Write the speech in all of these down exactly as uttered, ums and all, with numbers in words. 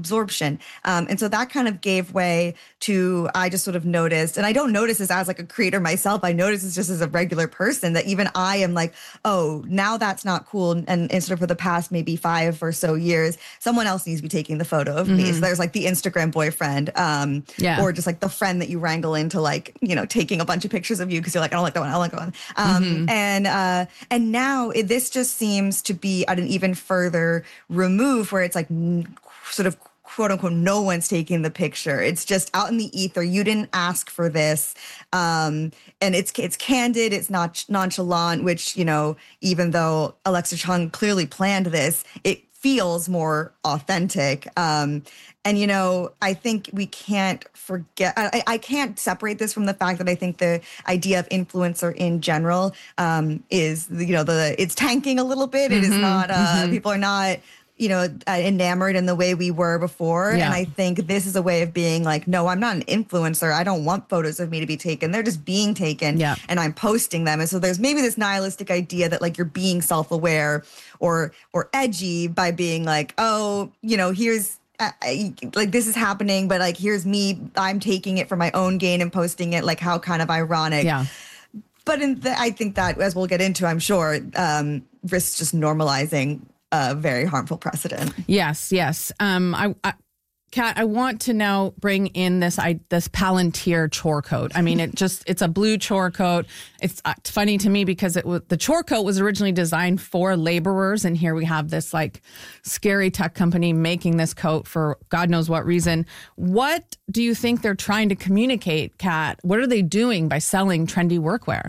absorption. Um, and so that kind of gave way to, I just sort of noticed, and I don't notice this as like a creator myself. I notice this just as a regular person that even I am like, oh, now that's not cool. And, and sort of for the past maybe five or so years, someone else needs to be taking the photo of mm-hmm. me. So there's like the Instagram boyfriend, um, yeah. or just like the friend that you wrangle into like, you know, taking a bunch of pictures of you because you're like, I don't like that one, I don't like that one. Um, mm-hmm. And uh, and now it, this just seems to be at an even further remove where it's like n- sort of quote unquote, no one's taking the picture. It's just out in the ether. You didn't ask for this. Um, and it's it's candid. It's not nonchalant, which, you know, even though Alexa Chung clearly planned this, it feels more authentic. Um, and, you know, I think we can't forget, I, I can't separate this from the fact that I think the idea of influencer in general um, is, you know, the it's tanking a little bit. Mm-hmm, it is not, uh, mm-hmm. people are not, you know, uh, enamored in the way we were before. Yeah. And I think this is a way of being like, no, I'm not an influencer. I don't want photos of me to be taken. They're just being taken yeah. and I'm posting them. And so there's maybe this nihilistic idea that like you're being self-aware or or edgy by being like, oh, you know, here's uh, like this is happening, but like here's me. I'm taking it for my own gain and posting it. Like how kind of ironic. Yeah. But in the, I think that, as we'll get into, I'm sure, um, risks just normalizing a very harmful precedent. Yes, yes. Um, I, I, Kat, I want to now bring in this I, this Palantir chore coat. I mean, it just it's a blue chore coat. It's, uh, it's funny to me because it was, the chore coat was originally designed for laborers, and here we have this like scary tech company making this coat for God knows what reason. What do you think they're trying to communicate, Kat? What are they doing by selling trendy workwear?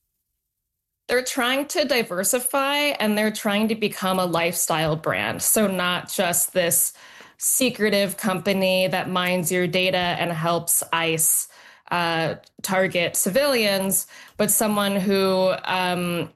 They're trying to diversify and they're trying to become a lifestyle brand. So not just this secretive company that mines your data and helps ICE uh, target civilians, but someone who um,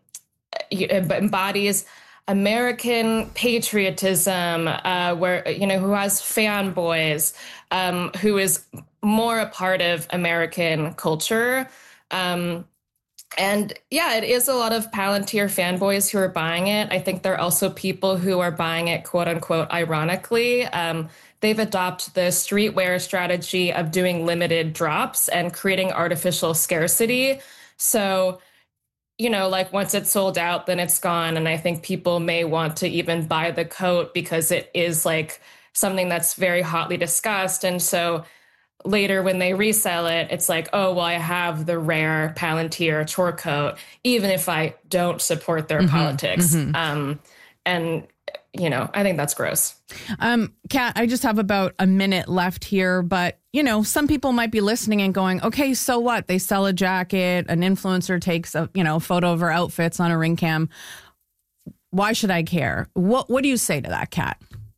embodies American patriotism, uh, where, you know, who has fanboys, um, who is more a part of American culture. Um, And yeah, it is a lot of Palantir fanboys who are buying it. I think there are also people who are buying it, quote unquote, ironically. Um, they've adopted the streetwear strategy of doing limited drops and creating artificial scarcity. So, you know, like once it's sold out, then it's gone. And I think people may want to even buy the coat because it is like something that's very hotly discussed. And so later when they resell it, it's like, oh, well, I have the rare Palantir chore coat, even if I don't support their mm-hmm, politics. Mm-hmm. Um, and, you know, I think that's gross. Um, Kat, I just have about a minute left here, but, you know, some people might be listening and going, okay, so what? They sell a jacket, an influencer takes a, you know, photo of her outfits on a ring cam. Why should I care? What, what do you say to that, Kat?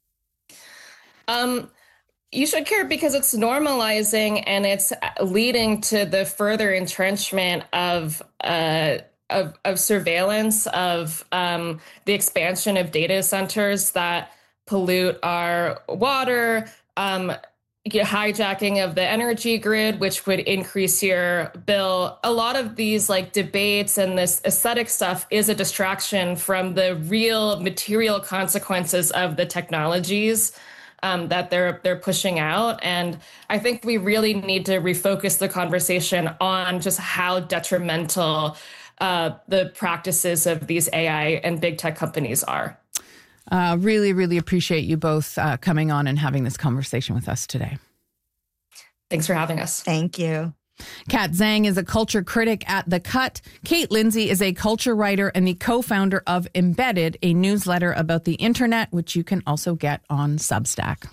Um, You should care because it's normalizing and it's leading to the further entrenchment of uh, of, of surveillance, of um, the expansion of data centers that pollute our water, um, hijacking of the energy grid, which would increase your bill. A lot of these like debates and this aesthetic stuff is a distraction from the real material consequences of the technologies Um, that they're they're pushing out. And I think we really need to refocus the conversation on just how detrimental uh, the practices of these A I and big tech companies are. Uh, really, really appreciate you both uh, coming on and having this conversation with us today. Thanks for having us. Thank you. Kat Zhang is a culture critic at The Cut. Kate Lindsay is a culture writer and the co-founder of Embedded, a newsletter about the internet, which you can also get on Substack.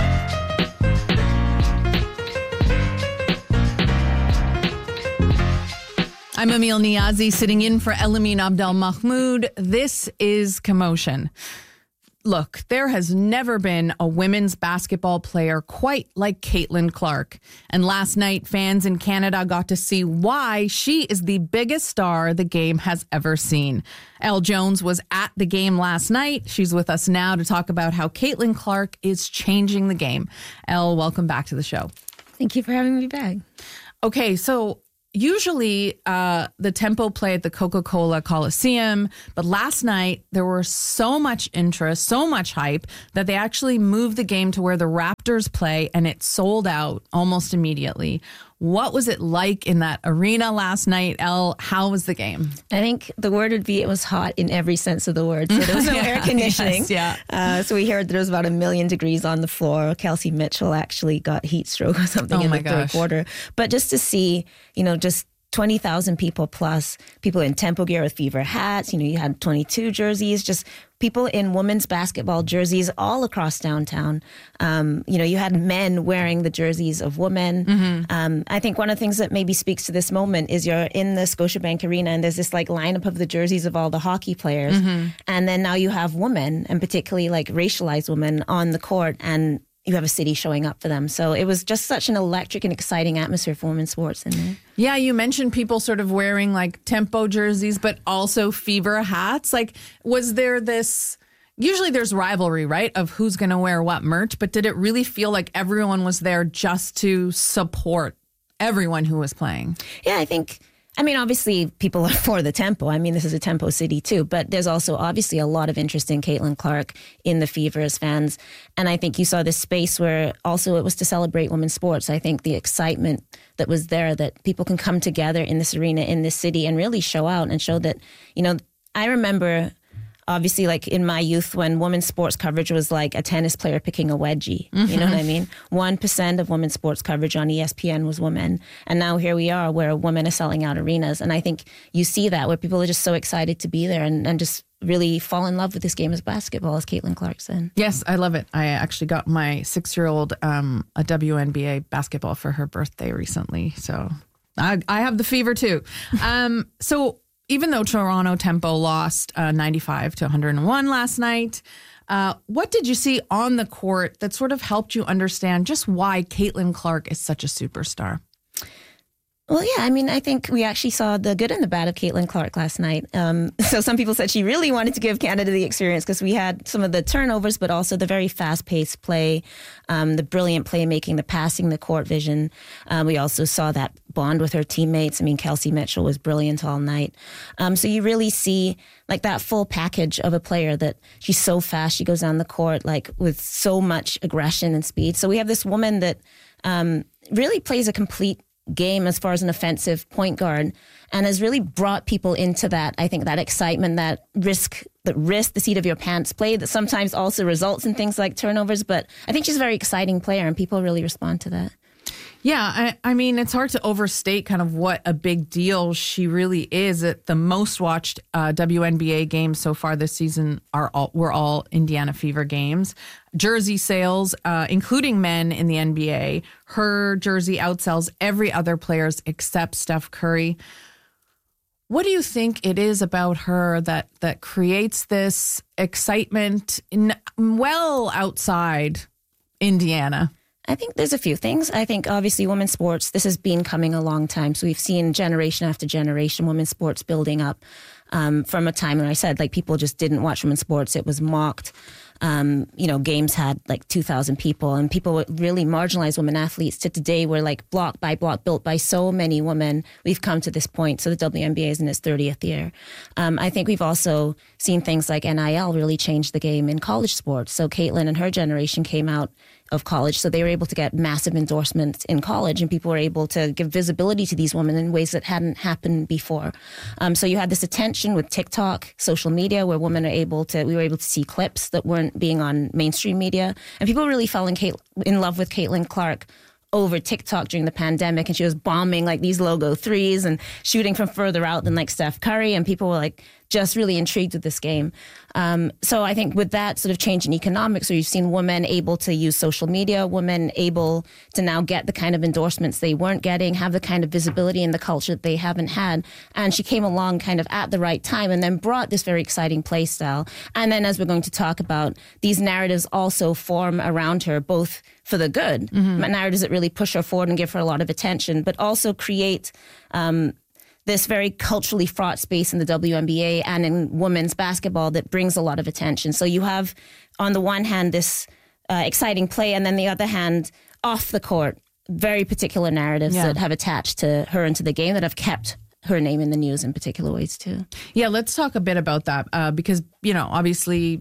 I'm Emil Niazi, sitting in for Elamin Abdel-Mahmoud. This is Commotion. Look, there has never been a women's basketball player quite like Caitlin Clark. And last night, fans in Canada got to see why she is the biggest star the game has ever seen. Elle Jones was at the game last night. She's with us now to talk about how Caitlin Clark is changing the game. Elle, welcome back to the show. Thank you for having me back. Okay, so usually uh, the Tempo play at the Coca-Cola Coliseum, but last night there was so much interest, so much hype that they actually moved the game to where the Raptors Raptors play, and it sold out almost immediately. What was it like in that arena last night, Elle? How was the game? I think the word would be it was hot in every sense of the word. So there was no Yeah, air conditioning. yes, yeah. Uh, so we heard there was about a million degrees on the floor. Kelsey Mitchell actually got heat stroke or something Oh in my the third gosh. quarter. But just to see, you know, just twenty thousand people plus, people in Tempo gear with Fever hats. You know, you had twenty-two jerseys, just people in women's basketball jerseys all across downtown. Um, you know, you had men wearing the jerseys of women. Mm-hmm. Um, I think one of the things that maybe speaks to this moment is you're in the Scotiabank Arena and there's this like lineup of the jerseys of all the hockey players. Mm-hmm. And then now you have women, and particularly like racialized women on the court, and you have a city showing up for them. So it was just such an electric and exciting atmosphere for women's sports in there. Yeah, you mentioned people sort of wearing like Tempo jerseys, but also Fever hats. Like, was there this, usually there's rivalry, right, of who's going to wear what merch, but did it really feel like everyone was there just to support everyone who was playing? Yeah, I think, I mean, obviously people are for the Tempo. I mean, this is a Tempo city too, but there's also obviously a lot of interest in Caitlin Clark in the Fever as fans. And I think you saw this space where also it was to celebrate women's sports. I think the excitement that was there, that people can come together in this arena, in this city, and really show out and show that, you know, I remember obviously like in my youth when women's sports coverage was like a tennis player picking a wedgie. Mm-hmm. You know what I mean? one percent of women's sports coverage on E S P N was women. And now here we are where women are selling out arenas. And I think you see that where people are just so excited to be there and, and just really fall in love with this game as basketball, as Caitlin Clark said. Yes, I love it. I actually got my six-year-old um, a W N B A basketball for her birthday recently. So I, I have the Fever too. Um, so even though Toronto Tempo lost uh, ninety-five to one hundred one last night, uh, what did you see on the court that sort of helped you understand just why Caitlin Clark is such a superstar? Well, yeah, I mean, I think we actually saw the good and the bad of Caitlin Clark last night. Um, so some people said she really wanted to give Canada the experience because we had some of the turnovers, but also the very fast-paced play, um, the brilliant playmaking, the passing, the court vision. Um, we also saw that bond with her teammates. I mean, Kelsey Mitchell was brilliant all night. Um, so you really see like that full package of a player that she's so fast. She goes down the court like with so much aggression and speed. So we have this woman that um, really plays a complete game as far as an offensive point guard and has really brought people into that, I think, that excitement, that risk, the risk, the seat of your pants play that sometimes also results in things like turnovers. But I think she's a very exciting player and people really respond to that. Yeah, I, I mean, it's hard to overstate kind of what a big deal she really is. At the most watched uh, W N B A games so far this season are all were all Indiana Fever games. Jersey sales, uh, including men in the N B A, her jersey outsells every other player's except Steph Curry. What do you think it is about her that that creates this excitement in, well outside Indiana? I think there's a few things. I think obviously women's sports, this has been coming a long time. So we've seen generation after generation women's sports building up um, from a time when I said like people just didn't watch women's sports. It was mocked. Um, you know, games had like two thousand people and people would really marginalize women athletes to today we're like block by block built by so many women. We've come to this point. So the W N B A is in its thirtieth year. Um, I think we've also seen things like N I L really change the game in college sports. So Caitlin and her generation came out of college. So they were able to get massive endorsements in college and people were able to give visibility to these women in ways that hadn't happened before. Um, so you had this attention with TikTok, social media, where women are able to, we were able to see clips that weren't being on mainstream media. And people really fell in, Kate, in love with Caitlin Clark over TikTok during the pandemic, and she was bombing like these logo threes and shooting from further out than like Steph Curry, and people were like just really intrigued with this game. Um, so I think with that sort of change in economics, where you've seen women able to use social media, women able to now get the kind of endorsements they weren't getting, have the kind of visibility in the culture that they haven't had. And she came along kind of at the right time and then brought this very exciting play style. And then as we're going to talk about, these narratives also form around her, both for the good, mm-hmm. narratives that really push her forward and give her a lot of attention, but also create um, this very culturally fraught space in the W N B A and in women's basketball that brings a lot of attention. So you have, on the one hand, this uh, exciting play, and then the other hand, off the court, very particular narratives yeah. that have attached to her and to the game that have kept her name in the news in particular ways too. Yeah, let's talk a bit about that uh, because, you know, obviously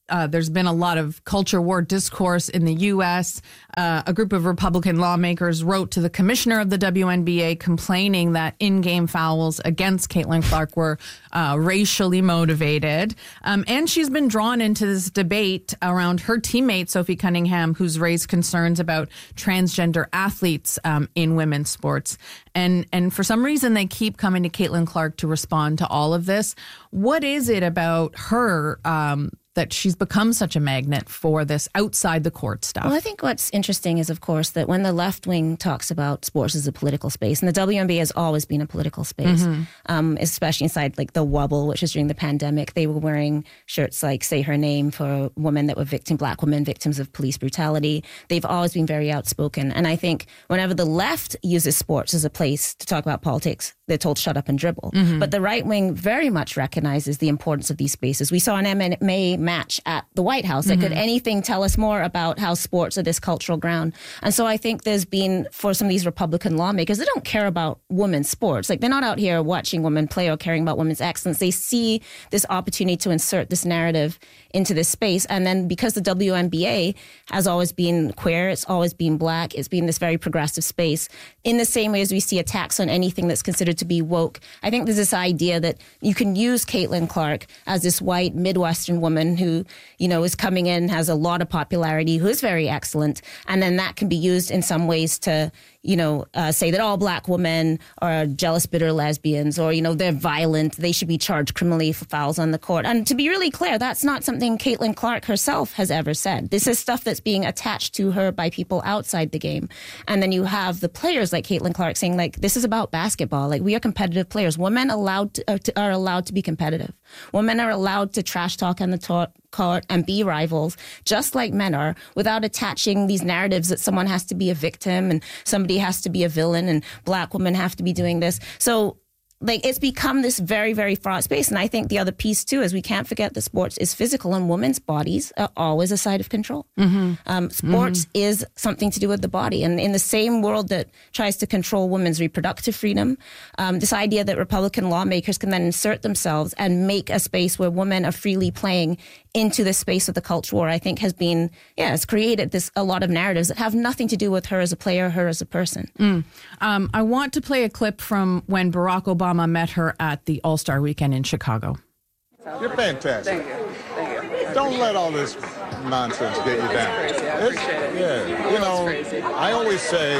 Uh, there's been a lot of culture war discourse in the U S. Uh, a group of Republican lawmakers wrote to the commissioner of the W N B A complaining that in-game fouls against Caitlin Clark were uh, racially motivated. Um, and she's been drawn into this debate around her teammate, Sophie Cunningham, who's raised concerns about transgender athletes um, in women's sports. And, and for some reason, they keep coming to Caitlin Clark to respond to all of this. What is it about her um, that she's become such a magnet for this outside the court stuff? Well, I think what's interesting is, of course, that when the left wing talks about sports as a political space, and the W N B A has always been a political space, mm-hmm. um, especially inside like the Wobble, which was during the pandemic, they were wearing shirts like Say Her Name for women that were victim, black women, victims of police brutality. They've always been very outspoken. And I think whenever the left uses sports as a place to talk about politics, they're told shut up and dribble. Mm-hmm. But the right wing very much recognizes the importance of these spaces. We saw an M M A match at the White House. Like, mm-hmm. could anything tell us more about how sports are this cultural ground? And so I think there's been, for some of these Republican lawmakers, they don't care about women's sports. Like, they're not out here watching women play or caring about women's excellence. They see this opportunity to insert this narrative into this space. And then because the W N B A has always been queer, it's always been black, it's been this very progressive space, in the same way as we see attacks on anything that's considered to be woke, I think there's this idea that you can use Caitlin Clark as this white Midwestern woman who, you know, is coming in, has a lot of popularity, who is very excellent, and then that can be used in some ways to, you know, uh, say that all black women are jealous, bitter lesbians, or, you know, they're violent, they should be charged criminally for fouls on the court. And to be really clear, that's not something Caitlin Clark herself has ever said. This is stuff that's being attached to her by people outside the game. And then you have the players like Caitlin Clark saying, like, this is about basketball. Like, we are competitive players. Women allowed to, uh, to, are allowed to be competitive. Women are allowed to trash talk on the to- court and be rivals, just like men are, without attaching these narratives that someone has to be a victim and somebody has to be a villain and black women have to be doing this. So, like, it's become this very, very fraught space. And I think the other piece, too, is we can't forget that sports is physical and women's bodies are always a side of control. Mm-hmm. Um, sports mm-hmm. is something to do with the body. And in the same world that tries to control women's reproductive freedom, um, this idea that Republican lawmakers can then insert themselves and make a space where women are freely playing into the space of the culture war, I think has been, yeah, has created this a lot of narratives that have nothing to do with her as a player, her as a person. Mm. Um, I want to play a clip from when Barack Obama met her at the All-Star Weekend in Chicago. You're fantastic. Thank you. Thank you. Don't let all this nonsense get you down. Crazy. I appreciate it. Yeah, you know, crazy. I always say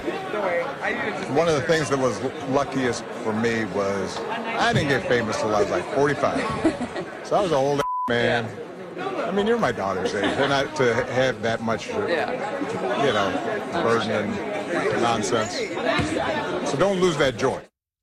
one of the things that was luckiest for me was I didn't get famous till I was like forty-five. So I was an old man. Yeah. I mean, you're my daughter's age. They're not to have that much, uh, yeah. you know, burden and nonsense. So don't lose that joy.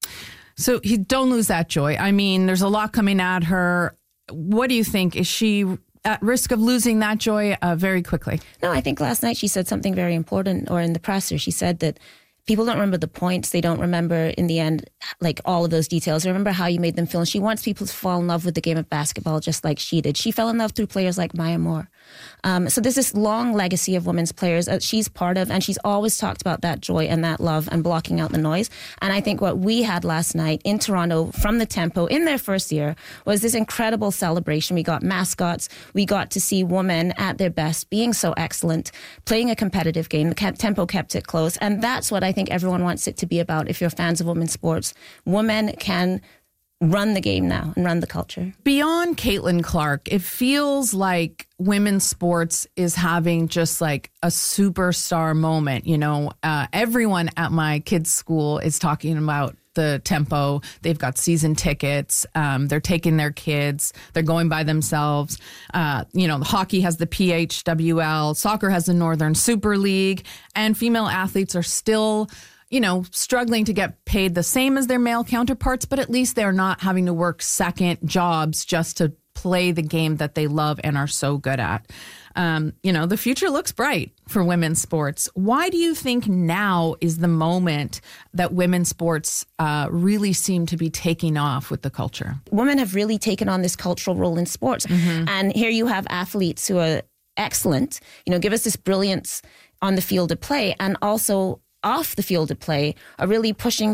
So he, don't lose that joy. I mean, there's a lot coming at her. What do you think? Is she at risk of losing that joy uh, very quickly? No, I think last night she said something very important, or in the presser, she said that people don't remember the points. They don't remember, in the end, like all of those details. They remember how you made them feel. And she wants people to fall in love with the game of basketball just like she did. She fell in love through players like Maya Moore. Um, so there's this long legacy of women's players that she's part of, and she's always talked about that joy and that love and blocking out the noise. And I think what we had last night in Toronto from the Tempo in their first year was this incredible celebration. We got mascots. We got to see women at their best, being so excellent, playing a competitive game. The Tempo kept it close. And that's what I think everyone wants it to be about if you're fans of women's sports. Women can run the game now and run the culture. Beyond Caitlin Clark, it feels like women's sports is having just like a superstar moment. You know, uh, everyone at my kids' school is talking about the Tempo. They've got season tickets. Um, they're taking their kids. They're going by themselves. Uh, you know, hockey has the P H W L. Soccer has the Northern Super League. And female athletes are still, you know, struggling to get paid the same as their male counterparts, but at least they're not having to work second jobs just to play the game that they love and are so good at. Um, you know, the future looks bright for women's sports. Why do you think now is the moment that women's sports uh, really seem to be taking off with the culture? Women have really taken on this cultural role in sports. Mm-hmm. And here you have athletes who are excellent, you know, give us this brilliance on the field of play, and also off the field of play are really pushing these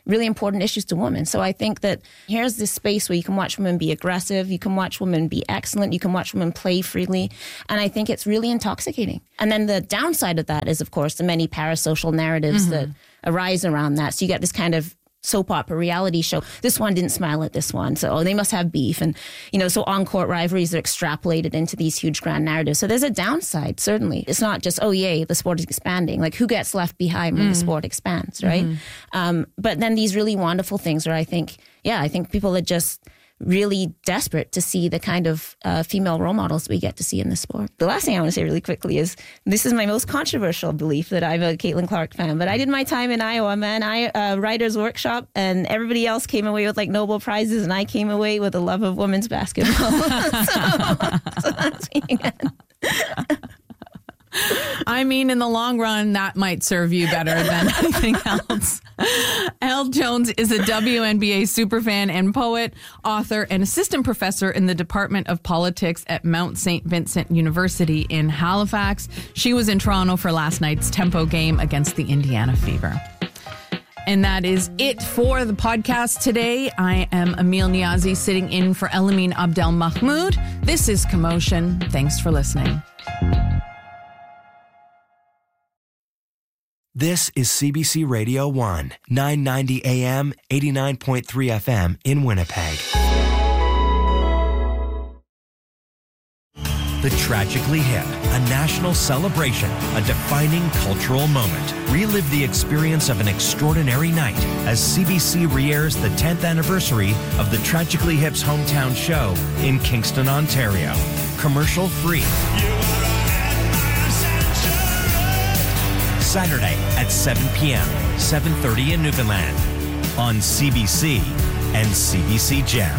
really important issues to women. So I think that here's this space where you can watch women be aggressive, you can watch women be excellent, you can watch women play freely. And I think it's really intoxicating. And then the downside of that is, of course, the many parasocial narratives mm-hmm. that arise around that. So you get this kind of soap opera reality show. This one didn't smile at this one, so oh, they must have beef. And, you know, so on-court rivalries are extrapolated into these huge grand narratives. So there's a downside, certainly. It's not just, oh, yay, the sport is expanding. Like, who gets left behind when mm. the sport expands, right? Mm-hmm. Um, but then these really wonderful things where I think, yeah, I think people are just really desperate to see the kind of uh, female role models we get to see in this sport. The last thing I want to say really quickly is this is my most controversial belief that I'm a Caitlin Clark fan, but I did my time in Iowa, man. I uh, writer's workshop, and everybody else came away with like Nobel Prizes, and I came away with a love of women's basketball. so, so that's me again. I mean, in the long run, that might serve you better than anything else. Elle Jones is a W N B A superfan and poet, author, and assistant professor in the Department of Politics at Mount Saint Vincent University in Halifax. She was in Toronto for last night's Tempo game against the Indiana Fever. And that is it for the podcast today. I am Emil Niazi, sitting in for Elamine Abdel Mahmoud. This is Commotion. Thanks for listening. This is C B C Radio one, nine ninety A M, eighty-nine point three F M in Winnipeg. The Tragically Hip, a national celebration, a defining cultural moment. Relive the experience of an extraordinary night as C B C re-airs the tenth anniversary of the Tragically Hip's hometown show in Kingston, Ontario. Commercial free. Saturday at seven p.m., seven thirty in Newfoundland on C B C and C B C Gem.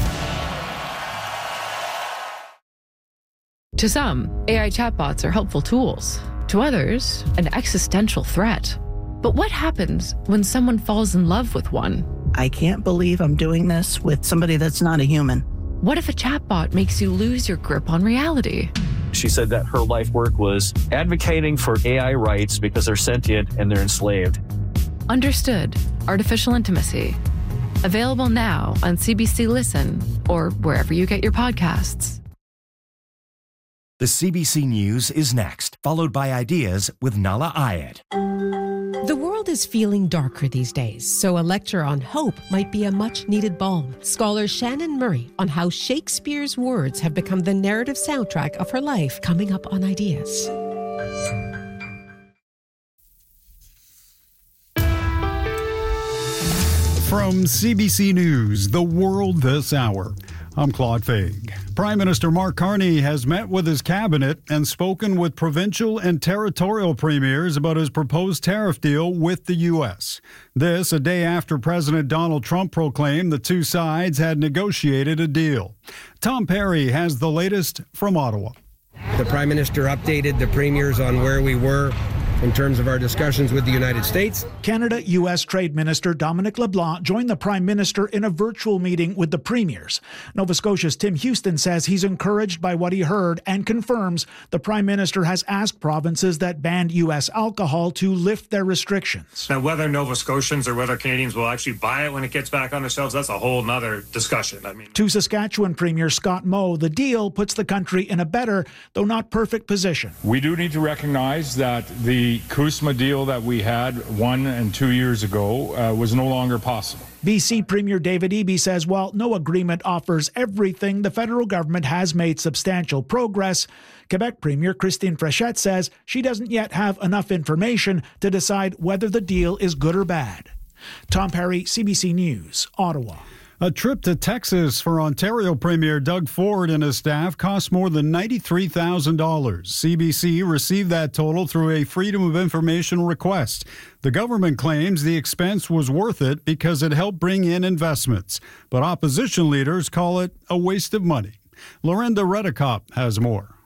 To some, A I chatbots are helpful tools. To others, an existential threat. But what happens when someone falls in love with one? I can't believe I'm doing this with somebody that's not a human. What if a chatbot makes you lose your grip on reality? She said that her life work was advocating for A I rights because they're sentient and they're enslaved. Understood. Artificial Intimacy. Available now on C B C Listen or wherever you get your podcasts. The C B C News is next, followed by Ideas with Nala Ayed. The world is feeling darker these days, so a lecture on hope might be a much-needed balm. Scholar Shannon Murray on how Shakespeare's words have become the narrative soundtrack of her life, coming up on Ideas. From C B C News, The World This Hour, I'm Claude Faig. Prime Minister Mark Carney has met with his cabinet and spoken with provincial and territorial premiers about his proposed tariff deal with the U S. This a day after President Donald Trump proclaimed the two sides had negotiated a deal. Tom Perry has the latest from Ottawa. The Prime Minister updated the premiers on where we were in terms of our discussions with the United States. Canada-U S Trade Minister Dominic LeBlanc joined the Prime Minister in a virtual meeting with the premiers. Nova Scotia's Tim Houston says he's encouraged by what he heard and confirms the Prime Minister has asked provinces that banned U S alcohol to lift their restrictions. Now, whether Nova Scotians or whether Canadians will actually buy it when it gets back on the shelves, that's a whole nother discussion. I mean, To Saskatchewan Premier Scott Moe, the deal puts the country in a better, though not perfect, position. We do need to recognize that the CUSMA deal that we had one and two years ago uh, was no longer possible. B C Premier David Eby says while no agreement offers everything, the federal government has made substantial progress. Quebec Premier Christine Fréchette says she doesn't yet have enough information to decide whether the deal is good or bad. Tom Perry, C B C News, Ottawa. A trip to Texas for Ontario Premier Doug Ford and his staff cost more than ninety-three thousand dollars. C B C received that total through a Freedom of Information request. The government claims the expense was worth it because it helped bring in investments, but opposition leaders call it a waste of money. Lorinda Redekop has more.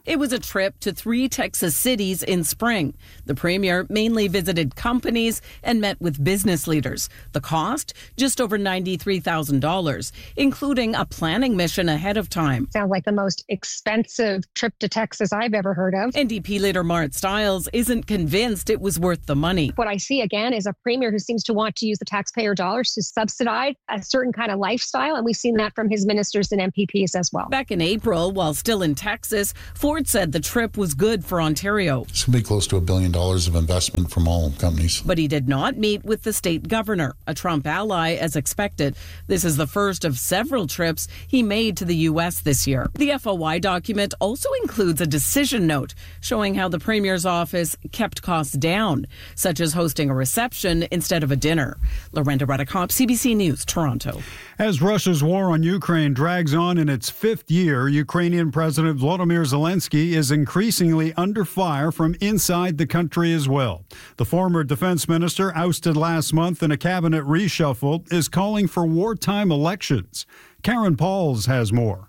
It was a trip to three Texas cities in spring. The premier mainly visited companies and met with business leaders. The cost? Just over ninety-three thousand dollars, including a planning mission ahead of time. Sounds like the most expensive trip to Texas I've ever heard of. N D P leader Marit Stiles isn't convinced it was worth the money. What I see again is a premier who seems to want to use the taxpayer dollars to subsidize a certain kind of lifestyle. And we've seen that from his ministers and M P Ps as well. Back in April, while still in Texas, Ford said the trip was good for Ontario. It's going to be close to a billion dollars of investment from all companies. But he did not meet with the state governor, a Trump ally, as expected. This is the first of several trips he made to the U S this year. The F O Y document also includes a decision note showing how the premier's office kept costs down, such as hosting a reception instead of a dinner. Lorenda Redekop, C B C News, Toronto. As Russia's war on Ukraine drags on in its fifth year, Ukrainian President Volodymyr Zelensky is increasingly under fire from inside the country as well. The former defense minister, ousted last month in a cabinet reshuffle, is calling for wartime elections. Karen Pauls has more.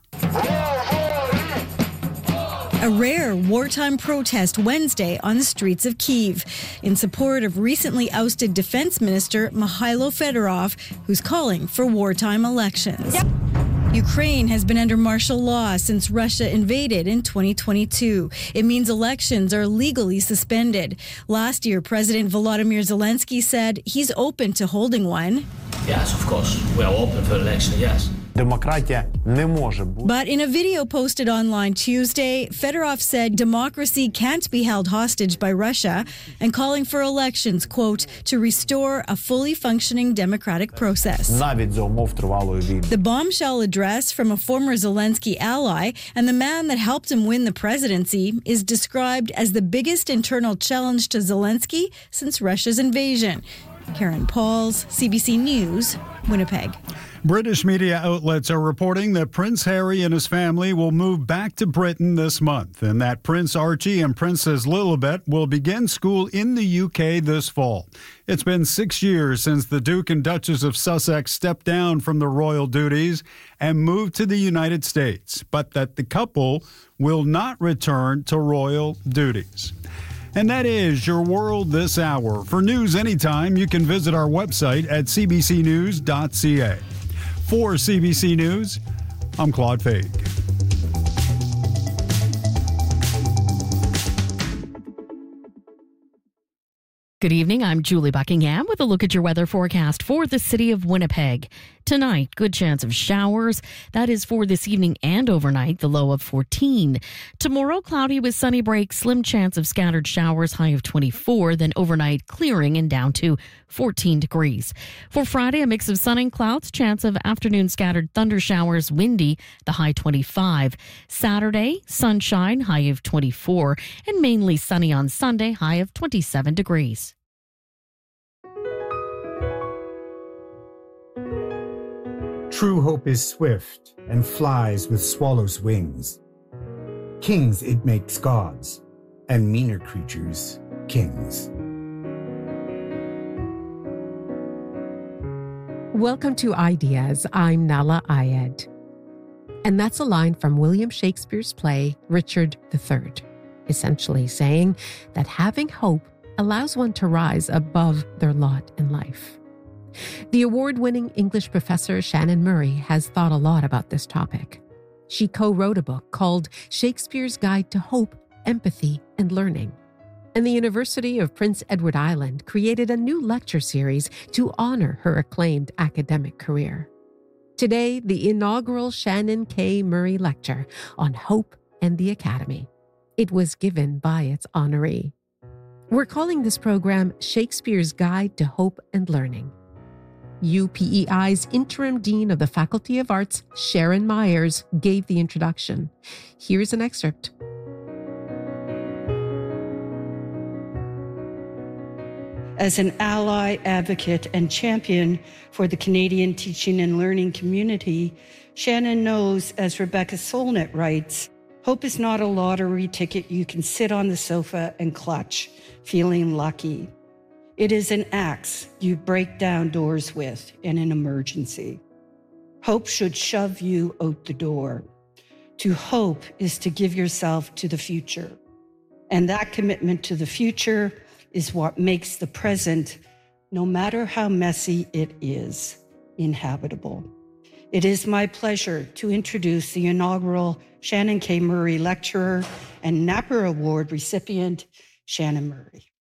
A rare wartime protest Wednesday on the streets of Kyiv in support of recently ousted Defense Minister Mikhailo Fedorov, who's calling for wartime elections. Yep. Ukraine has been under martial law since Russia invaded in twenty twenty-two. It means elections are legally suspended. Last year, President Volodymyr Zelensky said he's open to holding one. Yes, of course. We are open for election, yes. But in a video posted online Tuesday, Fedorov said democracy can't be held hostage by Russia and calling for elections, quote, to restore a fully functioning democratic process. The bombshell address from a former Zelensky ally and the man that helped him win the presidency is described as the biggest internal challenge to Zelensky since Russia's invasion. Karen Pauls, C B C News, Winnipeg. British media outlets are reporting that Prince Harry and his family will move back to Britain this month and that Prince Archie and Princess Lilibet will begin school in the U K this fall. It's been six years since the Duke and Duchess of Sussex stepped down from the royal duties and moved to the United States, but that the couple will not return to royal duties. And that is your world this hour. For news anytime, you can visit our website at c b c news dot c a. For C B C News, I'm Claude Faig. Good evening, I'm Julie Buckingham with a look at your weather forecast for the city of Winnipeg. Tonight, good chance of showers. That is for this evening and overnight, the low of fourteen. Tomorrow, cloudy with sunny breaks, slim chance of scattered showers, high of twenty-four, then overnight clearing and down to fourteen degrees. For Friday, a mix of sun and clouds, chance of afternoon scattered thunder showers, windy, the high twenty-five. Saturday, sunshine, high of twenty-four, and mainly sunny on Sunday, high of twenty-seven degrees. True hope is swift and flies with swallows' wings. Kings it makes gods, and meaner creatures kings. Welcome to Ideas. I'm Nala Ayed. And that's a line from William Shakespeare's play, Richard the Third, essentially saying that having hope allows one to rise above their lot in life. The award-winning English professor Shannon Murray has thought a lot about this topic. She co-wrote a book called Shakespeare's Guide to Hope, Empathy, and Learning. And the University of Prince Edward Island created a new lecture series to honor her acclaimed academic career. Today, the inaugural Shannon K. Murray Lecture on Hope and the Academy. It was given by its honoree. We're calling this program Shakespeare's Guide to Hope and Learning. U P E I's interim dean of the Faculty of Arts, Sharon Myers, gave the introduction. Here's an excerpt. As an ally, advocate, and champion for the Canadian teaching and learning community, Shannon knows, as Rebecca Solnit writes, hope is not a lottery ticket you can sit on the sofa and clutch, feeling lucky. It is an axe you break down doors with in an emergency. Hope should shove you out the door. To hope is to give yourself to the future. And that commitment to the future is what makes the present, no matter how messy it is, inhabitable. It is my pleasure to introduce the inaugural Shannon K. Murray Lecturer and Napper Award recipient, Shannon Murray.